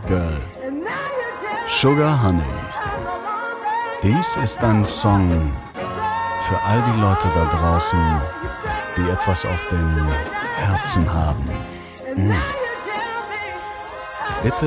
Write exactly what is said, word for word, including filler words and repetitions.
Girl. Sugar Honey. Dies ist ein Song für all die Leute da draußen, die etwas auf dem Herzen haben. Mm. Bitte